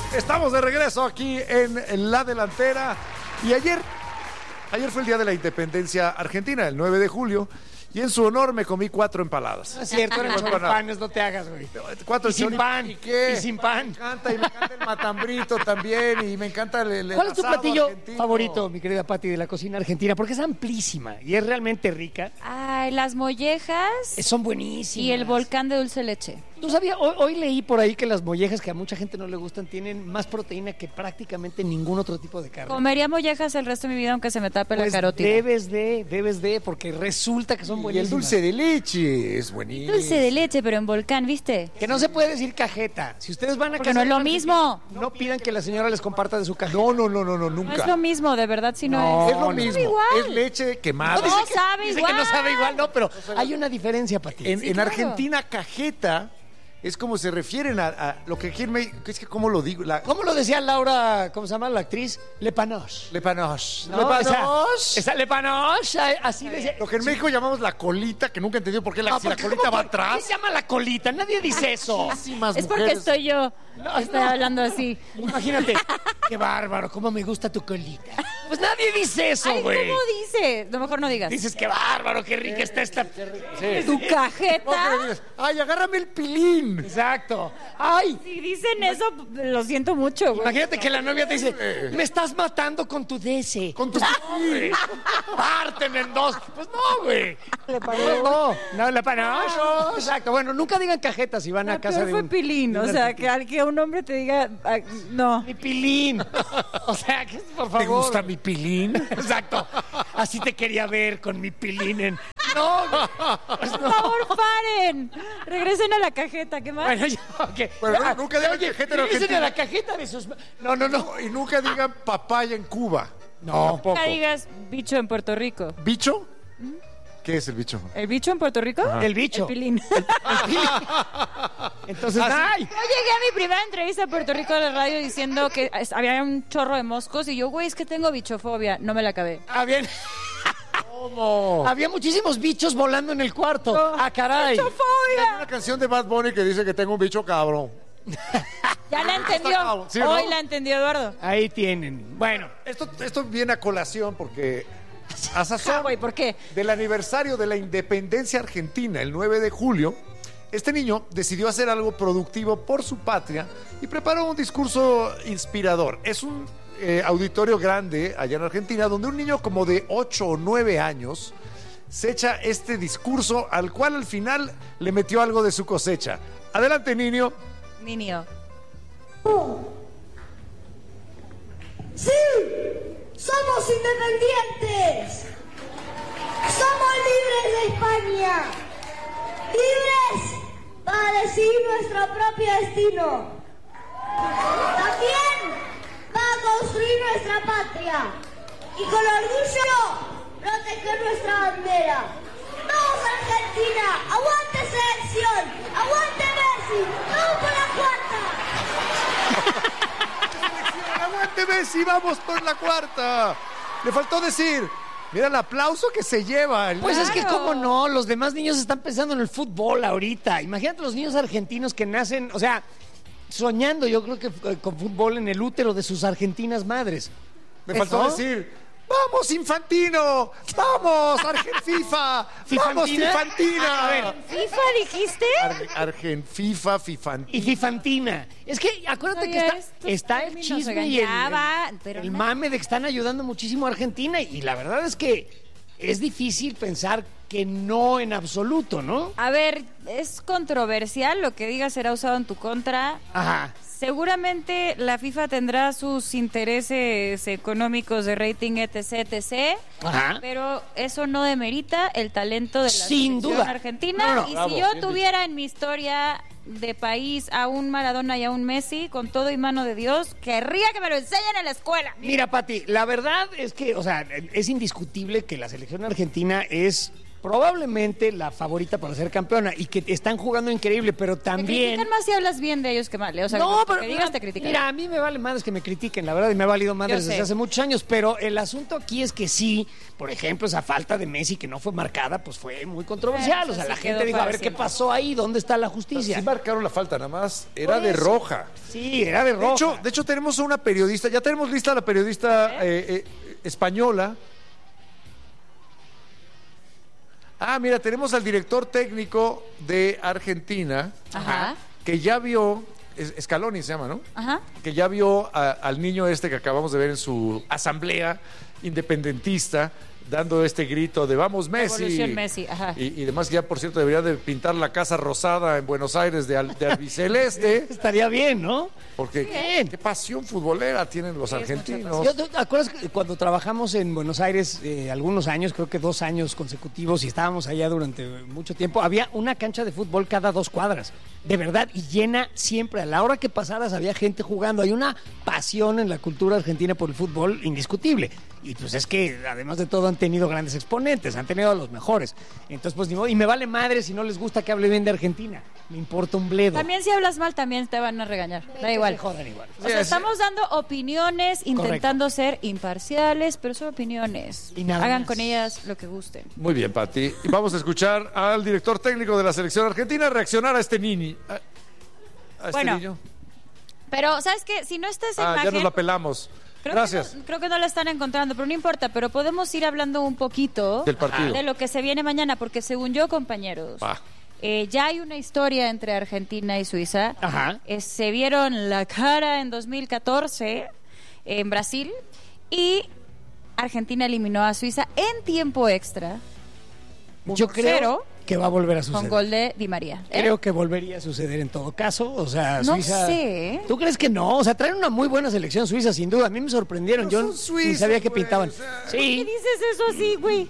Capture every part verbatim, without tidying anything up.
Estamos de regreso aquí en, en La Delantera. Y ayer, ayer fue el Día de la Independencia Argentina, el nueve de julio. Y en su honor me comí cuatro empaladas. No es cierto, eran panes, no te hagas, güey. Cuatro y sin pan. ¿Y qué? Y sin pan. Me encanta, y me encanta el matambrito también, y me encanta el, el ¿Cuál es tu asado platillo argentino. favorito, mi querida Pati, de la cocina argentina? Porque es amplísima y es realmente rica. Ay, las mollejas Eh, Son buenísimas. y el volcán de dulce leche. ¿Tú sabías? Hoy, hoy leí por ahí que las mollejas, que a mucha gente no le gustan, tienen más proteína que prácticamente ningún otro tipo de carne. Comería mollejas el resto de mi vida aunque se me tape Pues la carótida. debes de, debes de, porque resulta que son Y el buenísimas. dulce de leche es buenísimo. Dulce de leche, pero en volcán, ¿viste? Que no se puede decir cajeta. Si ustedes van a Porque casa no es de lo un mismo. argentino, no pidan que la señora les comparta de su cajeta. No, no, no, no, no, No nunca. es lo mismo, de verdad, si no, No, es. Es lo no mismo. sabe igual. Es leche quemada. No Dice que- sabe dice igual. que no sabe igual, no, pero hay una diferencia, Pati. En, Sí, en claro. Argentina, cajeta es como se refieren a, a lo que aquí en México, es que cómo lo digo, la ¿Cómo lo decía Laura, cómo se llama la actriz? Le Panoche. le panoche. ¿No? Le panoche. Esa, esa Le Panoche, así decía. Lo que en México llamamos la colita, que nunca entendí por qué la, No, si la porque colita ¿cómo va que- atrás. ¿Qué se llama la colita? Nadie dice eso. Muchísimas Es porque mujeres. estoy yo. No, Estoy no. hablando así. Imagínate, qué bárbaro, cómo me gusta tu colita. Pues nadie dice eso, Ay, güey. ¿cómo dice? No, mejor no digas. Dices, qué bárbaro, qué rica está esta. Tu No, cajeta. pero dices, ay, agárrame el pilín. Exacto. Ay, Si dicen eso, lo siento mucho, güey. imagínate que la novia te dice, me estás matando con tu D S. Con tu Güey, párteme en dos. Pues no, güey. No, no, le panoche. Exacto. Bueno, nunca digan cajetas si van a La casa peor de fue un... pilín, de o un sea, argentino. que, al que un hombre te diga, ah, no. Mi pilín. O sea, que por favor. ¿Te gusta mi pilín? Exacto. Así te quería ver con mi pilín en... No, pues Por no. favor, paren. Regresen a la cajeta, ¿qué más? Bueno, ya, ok. Bueno, Ya, nunca digan oye, cajeta en regresen Argentina. a la cajeta de sus... No, no, no. Y nunca digan papaya en Cuba. No. Tampoco. Nunca digas bicho en Puerto Rico. ¿Bicho? ¿Qué es el bicho? ¿El bicho en Puerto Rico? El bicho. El pilín. Entonces, Así- ¡ay! Yo llegué a mi primera entrevista a Puerto Rico de la radio diciendo que es- había un chorro de moscos y yo, güey, es que tengo bichofobia. No me la acabé. Ah, bien. ¿Cómo? Había muchísimos bichos volando en el cuarto. No. ¡Ah, caray! Hay ¡Bichofobia! una canción de Bad Bunny que dice que tengo un bicho cabrón. Ya la entendió. cabrón, ¿sí, no? Hoy la entendió Eduardo. Ahí tienen. Bueno, Esto, esto viene a colación porque a Ah, sazón güey, ¿por qué? del aniversario de la independencia argentina, el nueve de julio, este niño decidió hacer algo productivo por su patria y preparó un discurso inspirador. Es un eh, auditorio grande allá en Argentina donde un niño como de ocho o nueve años se echa este discurso al cual al final le metió algo de su cosecha. Adelante, niño. Niño. ¡Sí! ¡Somos independientes! ¡Somos libres de España! ¡Libres para decidir nuestro propio destino! También para construir nuestra patria y con orgullo proteger nuestra bandera. ¡Vamos Argentina! ¡Aguante selección! ¡Aguante Messi! ¡Vamos por la cuarta! ¡Aguante Messi! ¡Vamos por la cuarta! Le faltó decir, mira el aplauso que se lleva. el- pues es que Claro. cómo no, los demás niños están pensando en el fútbol ahorita. Imagínate los niños argentinos que nacen, o sea, soñando yo creo que eh, con fútbol en el útero de sus argentinas madres. Me faltó ¿No? decir, ¡vamos Infantino! ¡Vamos Argen FIFA! ¡Vamos ¿Fifantina? Infantina! A ver. ¿FIFA dijiste? Ar- Argen FIFA, Fifantina. Y Fifantina. Es que acuérdate Oye, que está, estos está el términos, chisme oigan, y el, ya va, el- pero el no. mame de que están ayudando muchísimo a Argentina. Y la verdad es que es difícil pensar que no en absoluto, ¿no? A ver, es controversial, lo que digas será usado en tu contra. Ajá. Seguramente la FIFA tendrá sus intereses económicos de rating, etc, etc, Ajá. pero eso no demerita el talento de la Sin selección duda. argentina. No, no, y bravo, si yo bien tuviera en mi historia de país a un Maradona y a un Messi, con todo y mano de Dios, querría que me lo enseñen en la escuela. Mira, Pati, la verdad es que, o sea, es indiscutible que la selección argentina es probablemente la favorita para ser campeona y que están jugando increíble, pero Te también... critican más si hablas bien de ellos que mal, ¿eh? O sea, no, que pero digas te critican. mira, a mí me vale madres que me critiquen, la verdad, y me ha valido madres Yo sé. desde hace muchos años, pero el asunto aquí es que sí, por ejemplo, esa falta de Messi que no fue marcada, pues fue muy controversial. Bueno, o sea, eso la sí gente quedó dijo, a ver fácil. qué pasó ahí, ¿dónde está la justicia? Sí marcaron la falta, nada más. Era Por de eso. roja. Sí, era de De roja. hecho, de hecho, tenemos a una periodista, ya tenemos lista a la periodista eh, eh, española. Ah, mira, tenemos al director técnico de Argentina, Ajá. que ya vio, es- Scaloni se llama, ¿no? Ajá. Que ya vio a- al niño este que acabamos de ver en su asamblea independentista, dando este grito de vamos Messi. Revolución Messi, ajá. Y, y demás, ya por cierto debería de pintar la casa rosada en Buenos Aires de, al- de albiceleste, Estaría bien, ¿no? porque Bien. qué, qué pasión futbolera tienen los Sí, es mucha argentinos. Yo, ¿te acuerdas que cuando trabajamos en Buenos Aires eh, algunos años, creo que dos años consecutivos, y estábamos allá durante mucho tiempo, había una cancha de fútbol cada dos cuadras, de verdad, y llena siempre. A la hora que pasaras había gente jugando. Hay una pasión en la cultura argentina por el fútbol indiscutible. Y pues es que, además de todo, han tenido grandes exponentes, han tenido a los mejores. Entonces, pues ni modo. Y me vale madre si no les gusta que hable bien de Argentina. Me importa un bledo. También si hablas mal, también te van a regañar. Da Que igual. se jodan igual. O sea, Sí, estamos dando opiniones, intentando Correcto. ser imparciales, pero son opiniones. Y nada Hagan más. con ellas lo que gusten. Muy bien, Pati. Y vamos a escuchar al director técnico de la selección argentina reaccionar a este niño. A, a este Bueno, niño. Pero, ¿sabes qué? Si no está esa Ah, ya imagen... nos la pelamos. Creo Gracias. Que no, creo que no la están encontrando, pero no importa. Pero podemos ir hablando un poquito Del partido. de lo que se viene mañana, porque según yo, compañeros, Va. eh, ya hay una historia entre Argentina y Suiza. Ajá. Eh, se vieron la cara en dos mil catorce en Brasil y Argentina eliminó a Suiza en tiempo extra Yo creo cero que va a volver a suceder. con gol de Di María. ¿eh? Creo que volvería a suceder en todo caso. O sea, No Suiza. sé. ¿Tú crees que no? O sea, traen una muy buena selección suiza, sin duda. A mí me sorprendieron. Pero Yo son suizos, ni sabía que güey, pintaban. o sea, ¿Qué Sí. dices eso así, güey?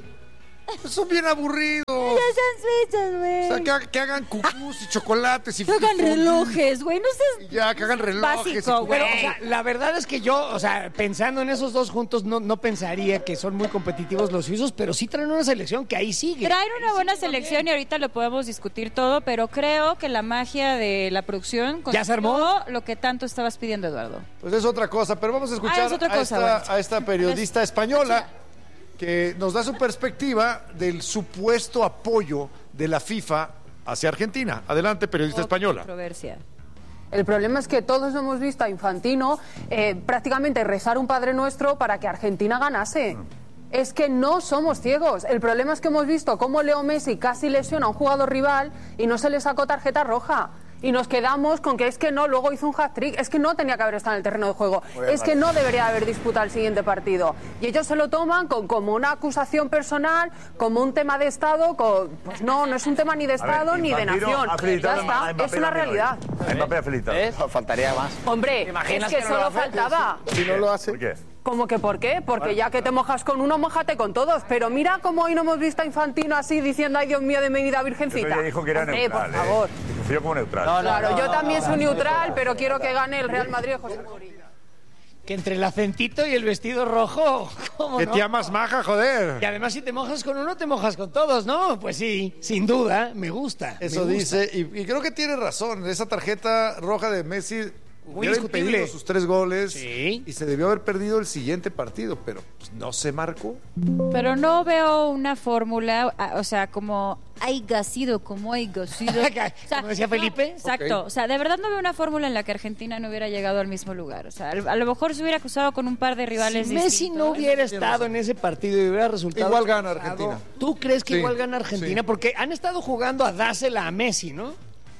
Son bien aburridos. Ya son suizos, güey. O sea, que, ha- que hagan cucús y chocolates y Que hagan frijol. relojes, güey. No seas Y ya, que hagan relojes. básico, y- güey. Pero, o sea, la verdad es que yo, o sea, pensando en esos dos juntos, no, no pensaría que son muy competitivos los suizos, pero sí traen una selección que ahí sigue. Traen una Ahí buena sigue selección y ahorita lo podemos discutir todo, pero creo que la magia de la producción ¿Ya se armó? consiguió lo que tanto estabas pidiendo, Eduardo. Pues es otra cosa, pero vamos a escuchar Ah, es otra a, cosa, esta, bueno. a esta periodista española que nos da su perspectiva del supuesto apoyo de la FIFA hacia Argentina. Adelante, periodista española. Controversia. El problema es que todos hemos visto a Infantino eh, prácticamente rezar un Padre Nuestro para que Argentina ganase. Es que no somos ciegos. El problema es que hemos visto cómo Leo Messi casi lesiona a un jugador rival y no se le sacó tarjeta roja. Y nos quedamos con que es que no, luego hizo un hat-trick, es que no tenía que haber estado en el terreno de juego, es que no debería haber disputado el siguiente partido. Y ellos se lo toman con, como una acusación personal, como un tema de Estado, con- pues no, no es un tema ni de Estado ni de nación. Ya está, es una realidad. A Mbappé ha felicitado. Faltaría más. Hombre, es que solo faltaba. Si no lo hace. ¿Por qué? ¿Cómo que por qué? Porque ya que te mojas con uno, mójate con todos. Pero mira cómo hoy no hemos visto a Infantino así diciendo, ay Dios mío, de mi vida virgencita. Pero ella dijo que era Hombre, neutral. por favor. ¿eh? Que sufrió como neutral. No, no, Claro, no, yo no, también no, soy no, neutral, pero quiero que gane el Real Madrid de José Mourinho. Que entre el acentito y el vestido rojo, ¿cómo Que no? tía más maja, joder. Y además si te mojas con uno, te mojas con todos, ¿no? Pues sí, sin duda, me gusta. Eso me gusta. dice, y, y creo que tiene razón. Esa tarjeta roja de Messi hubiera discutible. impedido sus tres goles Sí. y se debió haber perdido el siguiente partido, pero pues, no se marcó. Pero no veo una fórmula, ah, o sea, como haya sido, como haya sido. Como decía Felipe. Exacto. Ok. O sea, de verdad no veo una fórmula en la que Argentina no hubiera llegado al mismo lugar. O sea, a lo mejor se hubiera acusado con un par de rivales Si Messi distintos. no hubiera estado en ese partido y hubiera resultado Igual gana expulsado, Argentina. ¿Tú crees que Sí, igual gana Argentina? sí. Porque han estado jugando a dásela a Messi, ¿no?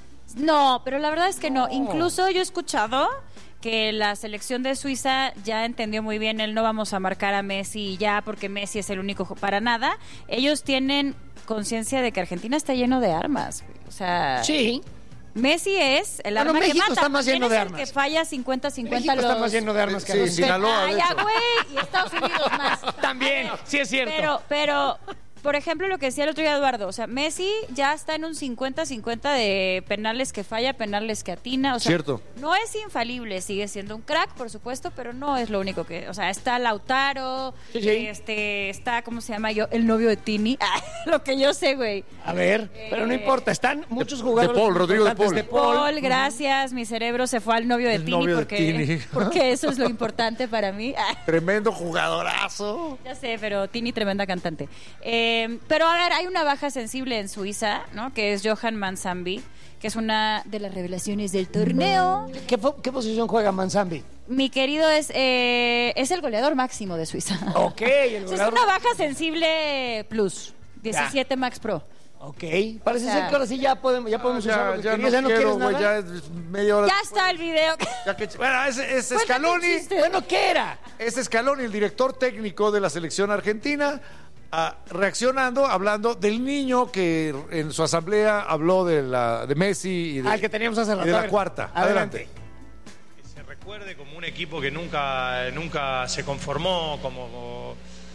No, pero la verdad es que no. Incluso yo he escuchado que la selección de Suiza ya entendió muy bien el no vamos a marcar a Messi ya porque Messi es el único jo- para nada. Ellos tienen conciencia de que Argentina está lleno de armas. güey. O sea, Sí. Messi es el Bueno, arma México que mata. está más ¿Quién lleno es de el armas? que falla cincuenta cincuenta México los... está más lleno de armas que Sí, Argentina. Sinaloa, Ah, de ya, hecho. güey, y Estados Unidos más. También, sí es cierto. Pero, pero por ejemplo, lo que decía el otro día Eduardo, o sea, Messi ya está en un cincuenta cincuenta de penales que falla, penales que atina, o sea, Cierto. no es infalible, sigue siendo un crack, por supuesto, pero no es lo único que, o sea, está Lautaro, Sí, sí. este, está, ¿cómo se llama yo? El novio de Tini, lo que yo sé, güey. A ver, pero no importa, están muchos jugadores De Paul, Rodrigo de importantes Paul. Paul, gracias, mi cerebro se fue al novio de El Tini novio de porque, Tini. porque eso es lo importante para mí. Tremendo jugadorazo. Ya sé, pero Tini, tremenda cantante. Eh, pero a ver, hay una baja sensible en Suiza, ¿no? Que es Johan Mansambi, que es una de las revelaciones del torneo. ¿Qué, fo- qué posición juega Mansambi? Mi querido es eh, es el goleador máximo de Suiza. Ok, el O sea, es goleador- una baja sensible plus, diecisiete Max Pro. Ok, parece O sea, ser que ahora sí ya podemos, ya podemos usar Ya, lo que ya querías, no ¿ya no quiero, quieres güey, nada? ya es media hora. Ya está el video. Ya que- bueno, ese es Cuéntame Scaloni. un chiste. Bueno, ¿qué era? Es Scaloni, el director técnico de la selección argentina, ah, reaccionando, hablando del niño que en su asamblea habló de la de Messi y de, Ah, el que teníamos hace y rato. de A la ver, cuarta. adelante. Adelante. Que se recuerde como un equipo que nunca, nunca se conformó, como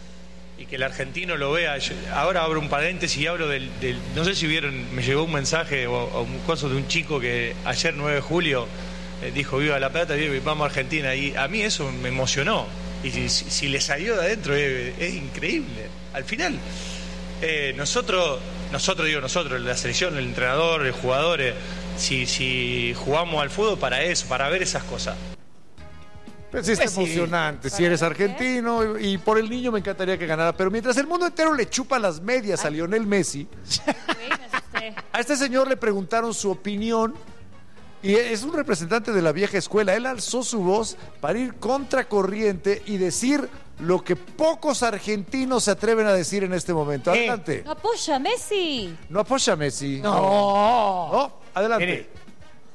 y que el argentino lo vea. Yo- ahora abro un paréntesis y hablo del, del- no sé si vieron, me llegó un mensaje o, o un coso de un chico que ayer nueve de julio eh, dijo viva La Plata, viva, vamos a Argentina, y a mí eso me emocionó, y si, si- si le salió de adentro es, es increíble. Al final eh, nosotros, nosotros digo nosotros, la selección, el entrenador, los jugadores, si, si jugamos al fútbol para eso, para ver esas cosas. Pues sí, está Pues sí. emocionante. Si eres argentino y, y por el niño me encantaría que ganara. Pero mientras el mundo entero le chupa las medias a Lionel Messi, Güey, me asusté. a este señor le preguntaron su opinión y es un representante de la vieja escuela. Él alzó su voz para ir contracorriente y decir lo que pocos argentinos se atreven a decir en este momento. ¿Qué? Adelante. No apoya, Messi. No apoya a Messi. No. No, adelante. Mire.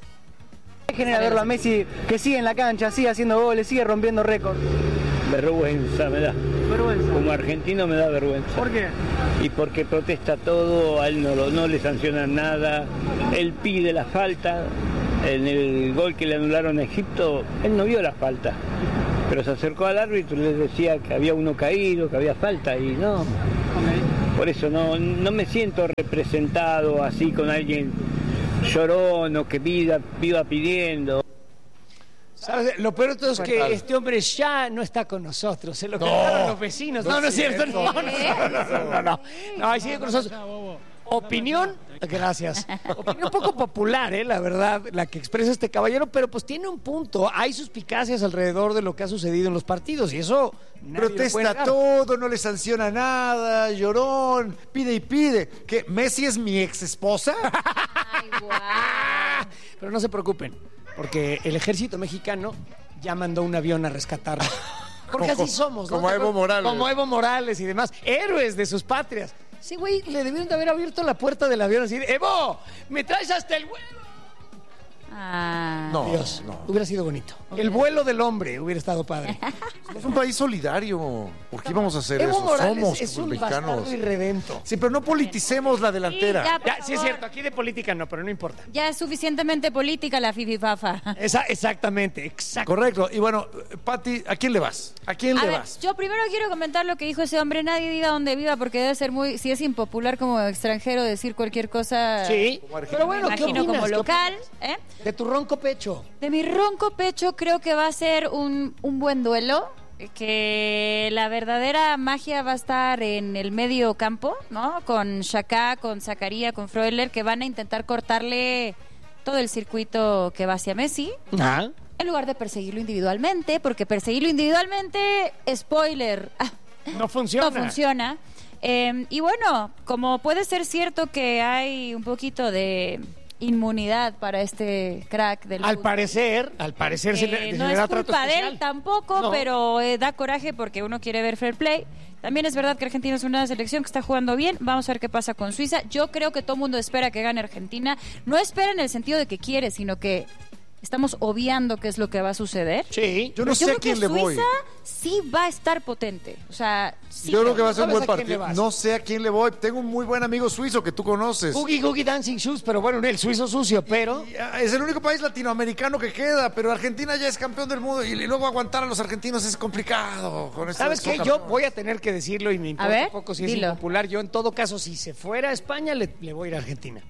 ¿Qué genera verlo a Messi que sigue en la cancha, sigue haciendo goles, sigue rompiendo récords? Vergüenza me da. Vergüenza. Como argentino me da vergüenza. ¿Por qué? Y porque protesta todo, a él no, lo- no le sancionan nada, él pide la falta. En el gol que le anularon a Egipto, él no vio la falta, pero se acercó al árbitro y le decía que había uno caído, que había falta, y no. Por eso no, no me siento representado así con alguien llorón o que viva, viva pidiendo. ¿Sabes? Lo peor de todo es que este hombre ya no está con nosotros. Se lo cantaron los vecinos. No, no es cierto. No, no, no, no, no, no, no. No, ahí sigue con nosotros. Opinión, gracias. Opinión poco popular, ¿eh? La verdad, la que expresa este caballero, pero pues tiene un punto. Hay suspicacias alrededor de lo que ha sucedido en los partidos y eso nadie lo puede Protesta negar. todo, no le sanciona nada, llorón, pide y pide. ¿Qué? ¿Messi es mi ex esposa? Ay, guau. Pero no se preocupen, porque el ejército mexicano ya mandó un avión a rescatarlo. Porque Como- así somos, ¿no? como ¿Te Evo acuerdas? Morales. Como Evo Morales y demás. Héroes de sus patrias. Sí, güey, le debieron de haber abierto la puerta del avión así. de, Evo, me traes hasta el vuelo. Ah. No, Dios, no. hubiera sido bonito. El vuelo del hombre hubiera estado padre. Es un país solidario. ¿Por qué íbamos a hacer Evo eso? Morales Somos es un mexicanos. bastardo irredento. Sí, pero no politicemos la delantera. Sí, ya, por Ya, sí es favor. cierto, aquí de política no, pero no importa. Ya es suficientemente política la fififafa. Esa, exactamente, exacto. Correcto. Y bueno, Pati, ¿a quién le vas? ¿A quién A le ver, vas? yo primero quiero comentar lo que dijo ese hombre. Nadie diga donde viva porque debe ser muy... Si es impopular como extranjero decir cualquier cosa... Sí, Como argentino. pero bueno, Me ¿qué imagino opinas? como ¿Qué local. opinas? ¿eh? De tu ronco pecho. De mi ronco pecho creo que va a ser un, un buen duelo, que la verdadera magia va a estar en el medio campo, ¿no? Con Xhaka, con Zakaria, con Freuler, que van a intentar cortarle todo el circuito que va hacia Messi, Ah. en lugar de perseguirlo individualmente, porque perseguirlo individualmente, spoiler, No funciona. no funciona. Eh, y bueno, como puede ser cierto que hay un poquito de inmunidad para este crack del Al fútbol. parecer, al parecer se Eh, le, se no le es da trato culpa de especial. él tampoco, No. pero eh, da coraje porque uno quiere ver fair play. También es verdad que Argentina es una selección que está jugando bien. Vamos a ver qué pasa con Suiza. Yo creo que todo el mundo espera que gane Argentina. No espera en el sentido de que quiere, sino que estamos obviando qué es lo que va a suceder. Sí. Yo no Pero sé yo a creo quién que le voy. Suiza sí va a estar potente. O sea, sí. Yo creo que va a ser un ¿Sabes buen a quién le partido. vas? No sé a quién le voy. Tengo un muy buen amigo suizo que tú conoces. Googie Googie Dancing Shoes, pero bueno, el suizo sucio, pero... Y, ah, Es el único país latinoamericano que queda, pero Argentina ya es campeón del mundo y luego aguantar a los argentinos es complicado. Con esta ¿Sabes qué? coca- Yo voy a tener que decirlo y me importa ver, un poco si dilo. es impopular. Yo, en todo caso, si se fuera a España, le, le voy a ir a Argentina.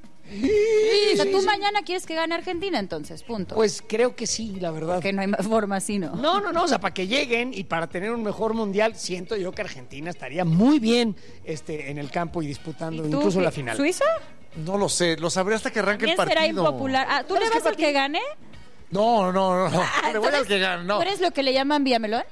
O sea, tú mañana quieres que gane Argentina, entonces, punto. Pues creo que sí, la verdad. que no hay más forma así, ¿no? No, no, no, o sea, para que lleguen y para tener un mejor mundial, siento yo que Argentina estaría muy bien este, en el campo y disputando ¿Y tú, incluso la final. ¿Suiza? No lo sé, lo sabré hasta que arranque el ¿Quién será partido. impopular? Ah, ¿tú le ¿Sabes vas qué al que partido? gane? No, no, no. no. Ah, Le voy al entonces, que gane, no. ¿Tú eres lo que le llaman Villamelón?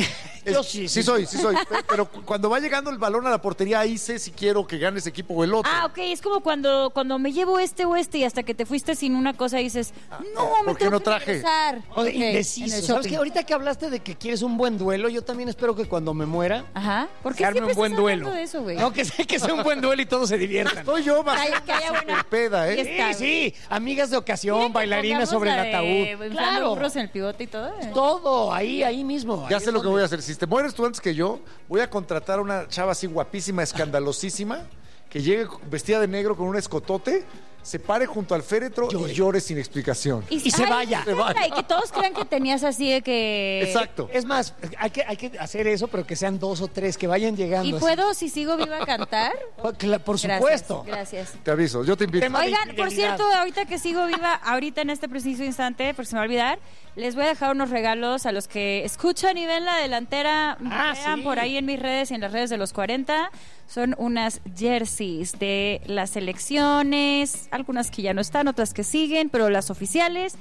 Yo Es- sí, sí soy, sí soy. Pe- Pero cu- cuando va llegando el balón a la portería, ahí sé si quiero que gane ese equipo o el otro. Ah, ok, es como cuando, cuando me llevo este o este y hasta que te fuiste sin una cosa dices, no, me ¿por qué tengo no que traje? regresar. O de Ok, en indeciso. el ¿Sabes shopping. qué? Ahorita que hablaste de que quieres un buen duelo, yo también espero que cuando me muera Ajá. ¿Por se qué arme siempre un buen estás duelo. hablando de eso, güey? No, que sé que sea un buen duelo y todos se diviertan. Estoy yo más Que haya- que haya buena- peda, ¿eh? Está, Sí, sí, amigas de ocasión, ¿Quieren que bailarinas pongamos sobre el la de ataúd. inflando Claro, burros en el pivote y todo? eh? todo, ahí, ahí mismo. Ya Ahí sé es lo que donde- voy a hacer. Si te mueres tú antes que yo, voy a contratar a una chava así guapísima, escandalosísima, que llegue vestida de negro con un escotote, se pare junto al féretro y llore sin explicación. Y se vaya. se vaya. Y que todos crean que tenías así de que... Exacto. Es más, hay que, hay que hacer eso, pero que sean dos o tres, que vayan llegando. ¿Y así. puedo, si sigo viva, a cantar? Por, cla- por Gracias, supuesto. Gracias. Te aviso, yo te invito. Tema de Oigan, por infidelidad. cierto, ahorita que sigo viva, ahorita en este preciso instante, porque se me va a olvidar, les voy a dejar unos regalos a los que escuchan y ven la delantera. Ah, Vean sí. por ahí en mis redes y en las redes de los cuarenta. Son unas jerseys de las selecciones, algunas que ya no están, otras que siguen, pero las oficiales.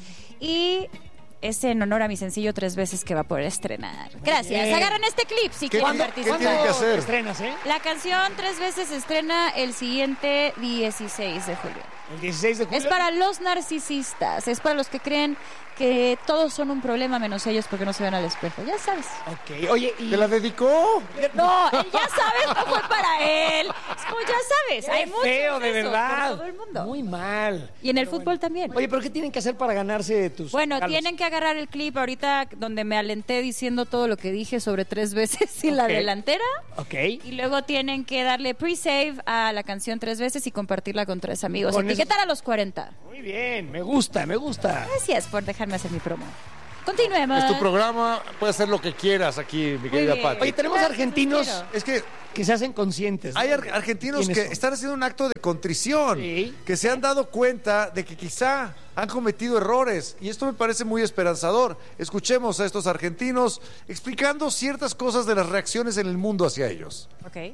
Y es en honor a mi sencillo tres veces que va a poder estrenar. Gracias. bien. Agarran este clip si ¿Qué- quieren cuándo- participar. qué tienen que hacer? Estrenas, ¿eh? La canción Tres veces se estrena el siguiente dieciséis de julio. El dieciséis de julio. Es para los narcisistas, es para los que creen que todos son un problema menos ellos porque no se ven al espejo. Ya sabes. Ok, oye, y... ¿Te la dedicó? No, él ya sabes, no fue para él. Es como ya sabes, Qué hay muchos feo, de besos verdad. por todo el mundo. Muy mal. Y en el Pero fútbol bueno. también. Oye, pero ¿qué tienen que hacer para ganarse tus Bueno, regalos? tienen que agarrar el clip ahorita donde me alenté diciendo todo lo que dije sobre tres veces y la Ok. delantera. Ok. Y luego tienen que darle pre-save a la canción tres veces y compartirla con tres amigos. Con Etiquetar a los cuarenta. Muy bien, me gusta, me gusta. Gracias por dejarme hacer mi promo. Continuemos. Es tu programa, puedes hacer lo que quieras aquí, mi querida bien. Pati. Oye, tenemos Gracias, argentinos quiero. Es que que se hacen conscientes. ¿no? hay ar- argentinos ¿Quiénes que son? están haciendo un acto de contrición, Sí. que se han dado cuenta de que quizá han cometido errores y esto me parece muy esperanzador. Escuchemos a estos argentinos explicando ciertas cosas de las reacciones en el mundo hacia ellos. Ok.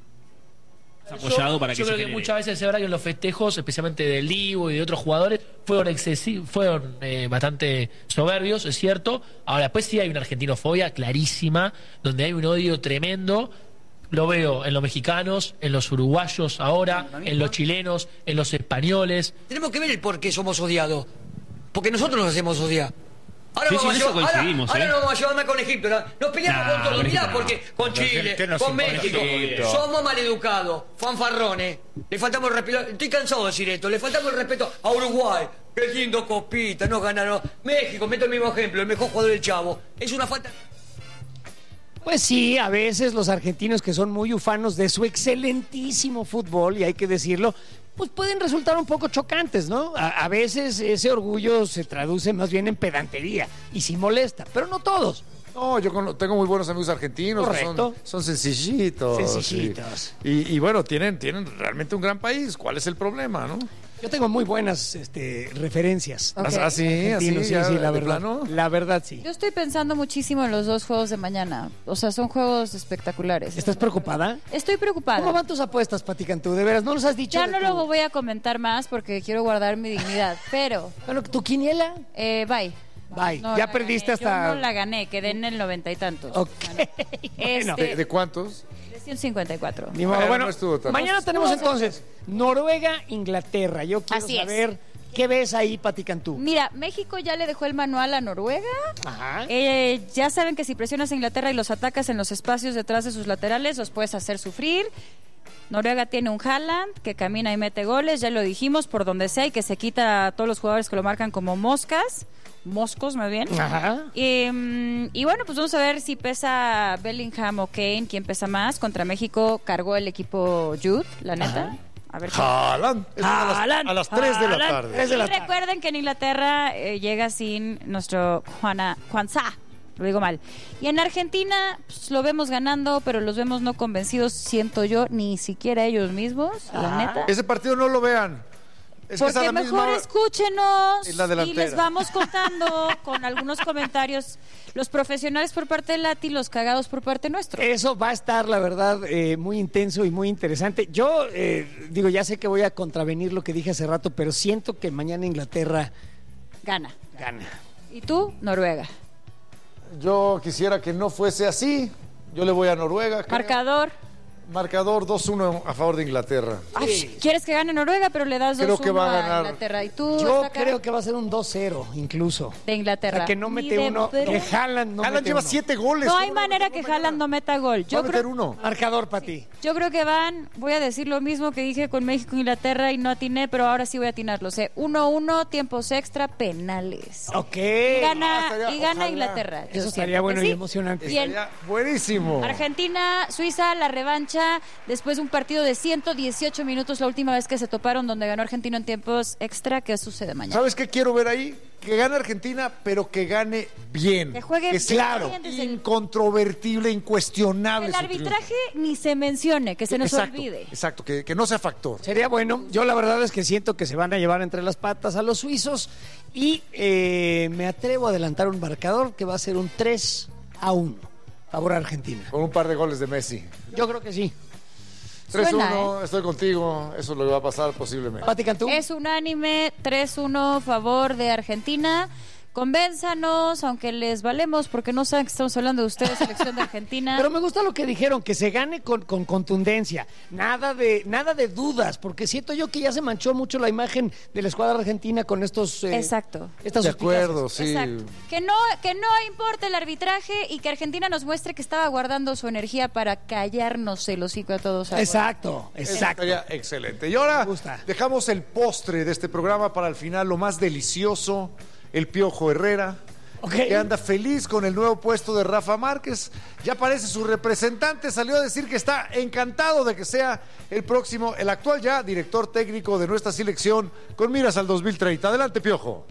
apoyado para que yo se creo que genere. muchas veces es verdad que en los festejos, especialmente del Divo y de otros jugadores, fueron excesivos, fueron eh, bastante soberbios, es cierto. Ahora, después sí hay una argentinofobia clarísima, donde hay un odio tremendo. Lo veo en los mexicanos, en los uruguayos ahora, en los chilenos, en los españoles. Tenemos que ver el por qué somos odiados. Porque nosotros nos hacemos odiar. Ahora, Sí, vamos, sí, a en eso llevar, ahora, coincidimos, ahora ¿eh? nos vamos a llevar mal con Egipto. ¿no? Nos peleamos Nah, con todo. con Mirá, Egipto porque con ¿Qué- Chile, qué nos con importa México, Egipto? somos maleducados, fanfarrones. Le faltamos el respeto. Estoy cansado de decir esto. Le faltamos el respeto a Uruguay. Qué lindo copita, nos ganaron. México, meto el mismo ejemplo, el mejor jugador del Chavo. Es una falta. Pues sí, a veces los argentinos que son muy ufanos de su excelentísimo fútbol, y hay que decirlo, pues pueden resultar un poco chocantes, ¿no? A, a veces ese orgullo se traduce más bien en pedantería y sí molesta, pero no todos. No, yo con- tengo muy buenos amigos argentinos. que Son, Correcto. son sencillitos. Sencillitos. Y, y- y bueno, tienen, tienen realmente un gran país. ¿Cuál es el problema, no? Yo tengo muy buenas este, referencias. Ok. ¿Ah, sí? Argentinos, ¿Así? sí, ya, sí, la de verdad. plano? La verdad, sí. Yo estoy pensando muchísimo en los dos juegos de mañana. O sea, son juegos espectaculares. ¿Estás preocupada? Estoy preocupada. ¿Cómo van tus apuestas, Pati Cantú? De veras, no nos has dicho. Ya de no tu- lo voy a comentar más porque quiero guardar mi dignidad. Pero, Bueno, tu quiniela. eh, bye. Bye. No ya la perdiste gané. hasta. Yo no la gané, quedé en el noventa y tantos. Ok. Este, ¿De, de cuántos? de ciento cincuenta y cuatro. Ni modo. Bueno, Bueno, no estuvo tan- mañana tenemos entonces Noruega, Inglaterra. Yo quiero Así es. saber qué ves ahí, Pati Cantú. Mira, México ya le dejó el manual a Noruega. Ajá. Eh, ya saben que si presionas a Inglaterra y los atacas en los espacios detrás de sus laterales, los puedes hacer sufrir. Noruega tiene un Haaland que camina y mete goles, ya lo dijimos, por donde sea, y que se quita a todos los jugadores que lo marcan como moscas, moscos más bien. Ajá. Y, mm, y bueno, pues vamos a ver si pesa Bellingham o Kane, quién pesa más. Contra México cargó el equipo Jude, la neta. Ajá. A ver, Haaland. Es a las, Haaland. a las tres de la Haaland. tarde. Tres de la y recuerden que en Inglaterra eh, llega sin nuestro Juana, Juanza. Lo digo mal. Y en Argentina pues, lo vemos ganando, pero los vemos no convencidos, siento yo, ni siquiera ellos mismos, la neta. Ese partido no lo vean. Es que es a Porque la mejor misma- escúchenos en la y delantera. les vamos contando con algunos comentarios los profesionales por parte de Lati, los cagados por parte nuestro. Eso va a estar, la verdad, eh, muy intenso y muy interesante. Yo, eh, digo, ya sé que voy a contravenir lo que dije hace rato, pero siento que mañana Inglaterra Gana. gana. ¿Y tú? Noruega. Yo quisiera que no fuese así. Yo le voy a Noruega. creo. Marcador. Marcador dos uno a favor de Inglaterra. Ay, ¿quieres que gane Noruega? Pero le das Creo dos que va a uno ganar. Inglaterra. ¿Y tú? Yo Estaca? creo que va a ser un dos cero, incluso. De O Inglaterra. sea, que no Ni mete de uno, broma. que Haaland no Haaland mete lleva uno. siete goles. No hay ¿Cómo manera que Haaland no meta gol. Va Yo a meter creo, uno. Marcador para ti. yo creo que van, voy a decir lo mismo que dije con México e Inglaterra y no atiné, pero ahora sí voy a atinarlo. sé uno uno, tiempos extra, penales. Ok. Y gana, Ah, estaría- y gana ojalá. Inglaterra. Yo Eso siento estaría que bueno y sí. emocionante. Bien. Estaría buenísimo. Argentina, Suiza, la revancha después de un partido de ciento dieciocho minutos, la última vez que se toparon, donde ganó Argentina en tiempos extra. ¿Qué sucede mañana? ¿Sabes qué quiero ver ahí? Que gane Argentina, pero que gane bien. Que juegue que sea bien desde el- incontrovertible, incuestionable. El su arbitraje ni se mencione, que se nos exacto, olvide. Exacto, que, que no sea factor. Sería bueno. Yo la verdad es que siento que se van a llevar entre las patas a los suizos y eh, me atrevo a adelantar un marcador que va a ser un tres a uno. Favor a Argentina. Con un par de goles de Messi. Yo creo que sí. tres uno, Suena, estoy contigo. Eso es lo que va a pasar posiblemente. Pati Cantú. Es unánime, tres uno, favor de Argentina. Convénzanos, aunque les valemos, porque no saben que estamos hablando de ustedes, selección de Argentina. Pero me gusta lo que dijeron, que se gane con, con contundencia, nada de nada de dudas, porque siento yo que ya se manchó mucho la imagen de la escuadra argentina con estos eh, Exacto. estas De suspicacias. acuerdo, sí. Exacto. Que no, que no importe el arbitraje y que Argentina nos muestre que estaba guardando su energía para callarnos el hocico a todos. ahora. Exacto, exacto. Estaría excelente. Y ahora Me gusta. dejamos el postre de este programa para el final, lo más delicioso, el Piojo Herrera, Ok. que anda feliz con el nuevo puesto de Rafa Márquez. Ya aparece su representante, salió a decir que está encantado de que sea el próximo, el actual ya director técnico de nuestra selección con miras al dos mil treinta. Adelante, Piojo.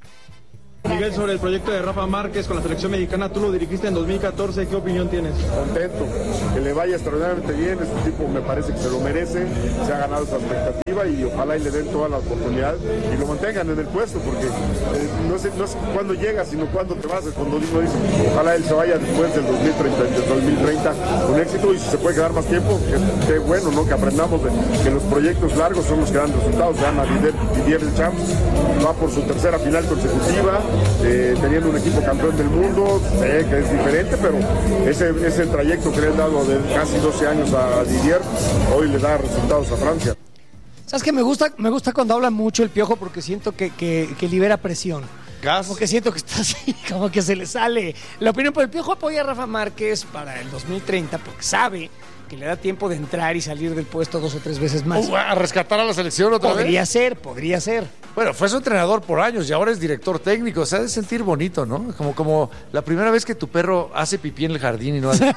Miguel, sobre el proyecto de Rafa Márquez con la selección mexicana, tú lo dirigiste en dos mil catorce, ¿qué opinión tienes? Contento, que le vaya extraordinariamente bien, este tipo me parece que se lo merece, se ha ganado esa expectativa y ojalá y le den toda la oportunidad y lo mantengan en el puesto, porque eh, no sé, no sé cuándo llegas, sino cuándo te vas, cuando uno dice, ojalá él se vaya después del dos mil treinta, del dos mil treinta con éxito y si se puede quedar más tiempo, que, que bueno, ¿no? Que aprendamos de, que los proyectos largos son los que dan resultados, gana Didier, Didier Deschamps, va por su tercera final consecutiva, Eh, teniendo un equipo campeón del mundo, sé que es diferente, pero ese, ese trayecto que le han dado de casi doce años a Didier, hoy le da resultados a Francia. ¿Sabes qué? Me gusta, me gusta cuando habla mucho el Piojo porque siento que, que, que libera presión. Gas. Como que siento que está así, como que se le sale la opinión. Pero el Piojo apoya a Rafa Márquez para el dos mil treinta porque sabe que le da tiempo de entrar y salir del puesto dos o tres veces más. Uh, a rescatar a la selección otra Podría vez. ser, podría ser. Bueno, fue su entrenador por años y ahora es director técnico. Se ha de sentir bonito, ¿no? Como, como la primera vez que tu perro hace pipí en el jardín y no hace...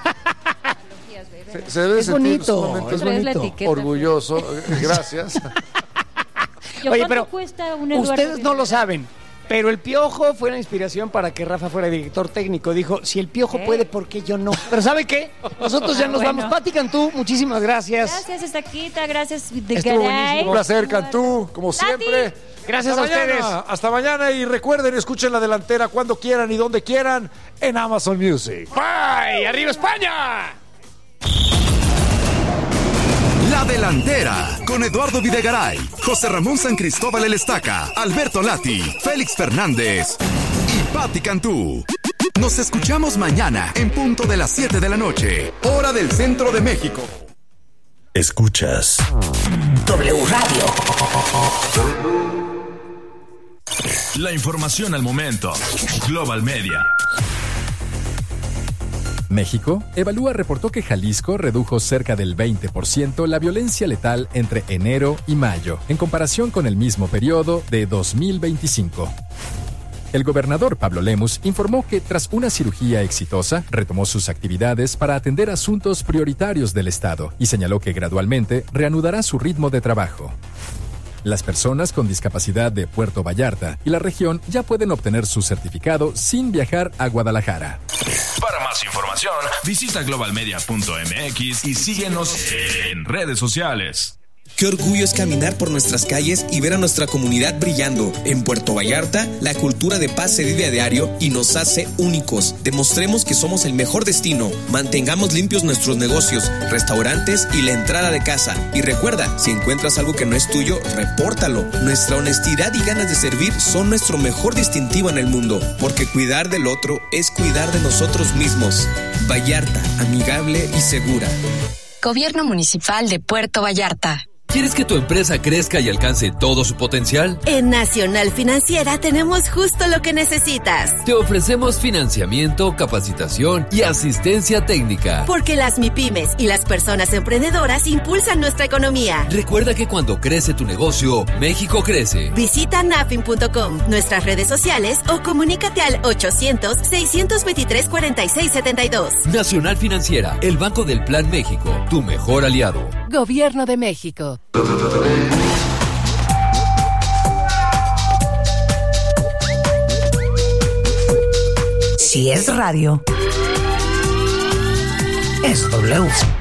Se, se debe Es sentir bonito, sumamente es Traes la bonito. etiqueta. orgulloso. Gracias. Yo, Oye, ¿cuánto pero cuesta un Eduardo ustedes no lo Rivera? saben, pero el Piojo fue la inspiración para que Rafa fuera director técnico. Dijo, si el Piojo ¿Eh? puede, ¿por qué yo no? Pero ¿sabe qué? Nosotros ya Ah, nos bueno. vamos. Pati Cantú, muchísimas gracias. Gracias, Estaquita, gracias, de Estuvo Garay. buenísimo. Un placer, Cantú, como siempre. Gracias Hasta a ustedes. mañana, hasta mañana y recuerden, escuchen la delantera cuando quieran y donde quieran en Amazon Music. ¡Bye! ¡Arriba España! La Delantera, con Eduardo Videgaray, José Ramón San Cristóbal El Estaca, Alberto Lati, Félix Fernández y Pati Cantú. Nos escuchamos mañana en punto de las siete de la noche, hora del centro de México. Escuchas W Radio. La información al momento. Global Media. México, Evalúa reportó que Jalisco redujo cerca del veinte por ciento la violencia letal entre enero y mayo, en comparación con el mismo periodo de dos mil veinticinco. El gobernador Pablo Lemus informó que tras una cirugía exitosa, retomó sus actividades para atender asuntos prioritarios del Estado y señaló que gradualmente reanudará su ritmo de trabajo. Las personas con discapacidad de Puerto Vallarta y la región ya pueden obtener su certificado sin viajar a Guadalajara. Para más información, visita global media punto m x y síguenos en redes sociales. Qué orgullo es caminar por nuestras calles y ver a nuestra comunidad brillando. En Puerto Vallarta, la cultura de paz se vive a diario y nos hace únicos. Demostremos que somos el mejor destino. Mantengamos limpios nuestros negocios, restaurantes y la entrada de casa. Y recuerda, si encuentras algo que no es tuyo, repórtalo. Nuestra honestidad y ganas de servir son nuestro mejor distintivo en el mundo, porque cuidar del otro es cuidar de nosotros mismos. Vallarta, amigable y segura. Gobierno Municipal de Puerto Vallarta. ¿Quieres que tu empresa crezca y alcance todo su potencial? En Nacional Financiera tenemos justo lo que necesitas. Te ofrecemos financiamiento, capacitación y asistencia técnica. Porque las MIPYMES y las personas emprendedoras impulsan nuestra economía. Recuerda que cuando crece tu negocio, México crece. Visita nafin punto com, nuestras redes sociales o comunícate al ochocientos, seiscientos veintitrés, cuarenta y seis setenta y dos. Nacional Financiera, el Banco del Plan México, tu mejor aliado. Gobierno de México. Si es radio, es W.